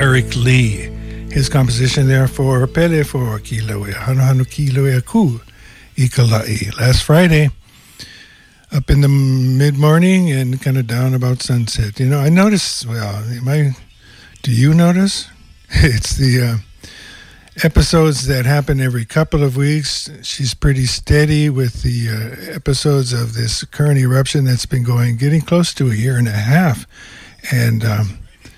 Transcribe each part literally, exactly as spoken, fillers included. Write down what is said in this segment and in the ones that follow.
Eric Lee. His composition there for Pele for Kilauea, Hanu Hanu Kilauea Ku Ikalai. Last Friday, up in the mid-morning and kind of down about sunset. You know, I noticed, well, am I, do you notice? It's the uh, episodes that happen every couple of weeks. She's pretty steady with the uh, episodes of this current eruption that's been going, getting close to a year and a half. And um,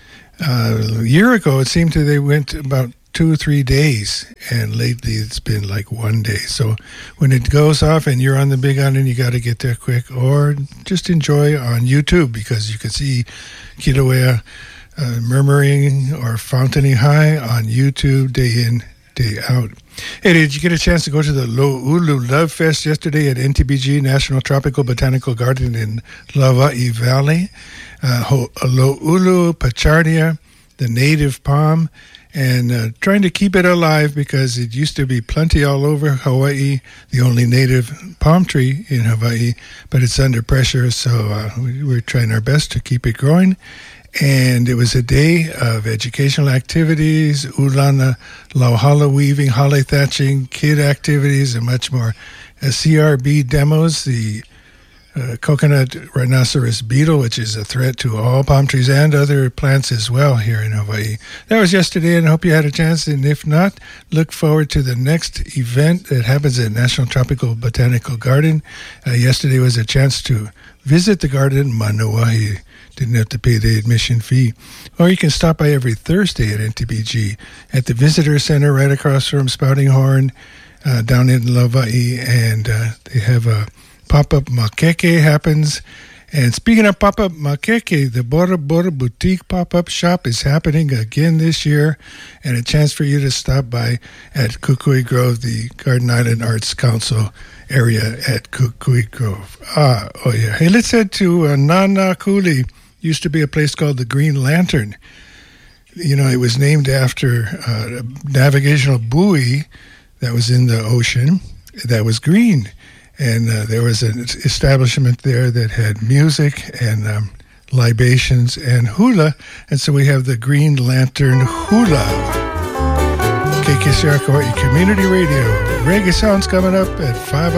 uh, a year ago, it seemed to they went about two or three days, and lately it's been like one day. So when it goes off and you're on the Big Island, you got to get there quick, or just enjoy on YouTube, because you can see Kilauea uh, murmuring or fountaining high on YouTube day in, day out. Hey, did you get a chance to go to the Lo'ulu Love Fest yesterday at N T B G National Tropical Botanical Garden in Lawai Valley? Uh, Lo'ulu Pachardia, the native palm, and uh, trying to keep it alive, because it used to be plenty all over Hawaii, the only native palm tree in Hawaii, but it's under pressure, so uh, we, we're trying our best to keep it growing. And it was a day of educational activities, ulana, lauhala weaving, hale thatching, kid activities, and much more. Uh, C R B demos, the uh, coconut rhinoceros beetle, which is a threat to all palm trees and other plants as well here in Hawaii. That was yesterday, and I hope you had a chance. And if not, look forward to the next event that happens at National Tropical Botanical Garden. Uh, yesterday was a chance to visit the garden, Manuahi. Didn't have to pay the admission fee. Or you can stop by every Thursday at N T B G at the Visitor Center right across from Spouting Horn uh, down in Lawai. And uh, they have a pop-up makeke happens. And speaking of pop-up makeke, the Bora Bora Boutique pop-up shop is happening again this year. And a chance for you to stop by at Kukui Grove, the Garden Island Arts Council area at Kukui Grove. Ah, oh yeah. Hey, let's head to uh, Nanakuli. Used to be a place called the Green Lantern. You know, it was named after uh, a navigational buoy that was in the ocean that was green. And uh, there was an establishment there that had music and um, libations and hula. And so we have the Green Lantern Hula. K K C R Kauai Community Radio. Reggae Sounds coming up at five